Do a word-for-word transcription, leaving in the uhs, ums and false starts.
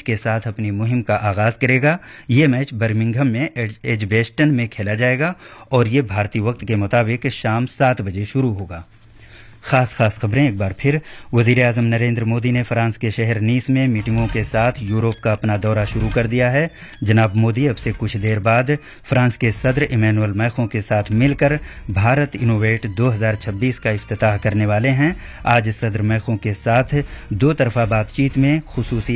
Match के साथ अपनी मुहिम का आगाज करेगा। ये मैच बर्मिंघम में एजबेस्टन में खेला जाएगा और ये भारतीय वक्त के मुताबिक शाम सात बजे शुरू होगा। खास खास खबरें एक बार फिर। वजीर आजम नरेंद्र मोदी ने फ्रांस के शहर नीस में मीटिंगों के साथ यूरोप का अपना दौरा शुरू कर दिया है। जनाब मोदी अब से कुछ देर बाद फ्रांस के सदर इमैनुअल मैक्रों के साथ मिलकर भारत इनोवेट दो हज़ार छब्बीस का इफ्तिताह करने वाले हैं। आज सदर मैक्रों के साथ दो तरफा बातचीत में खुसूसी